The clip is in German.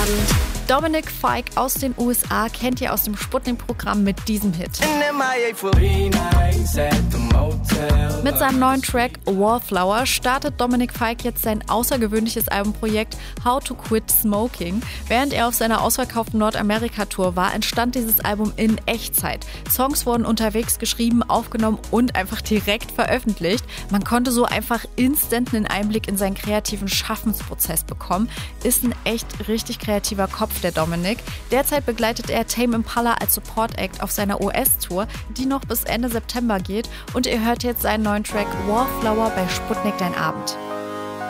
Dominic Fike aus den USA kennt ihr aus dem Sputnik-Programm mit diesem Hit. Mit seinem neuen Track Wallflower startet Dominic Fike jetzt sein außergewöhnliches Albumprojekt How to Quit Smoking. Während er auf seiner ausverkauften Nordamerika-Tour war, entstand dieses Album in Echtzeit. Songs wurden unterwegs geschrieben, aufgenommen und einfach direkt veröffentlicht. Man konnte so einfach instant einen Einblick in seinen kreativen Schaffensprozess bekommen. Ist ein echt richtig kreativer Kopf, der Dominic. Derzeit begleitet er Tame Impala als Support-Act auf seiner US-Tour, die noch bis Ende September geht. Und ihr hört jetzt seinen neuen Track Wallflower bei Sputnik Dein Abend.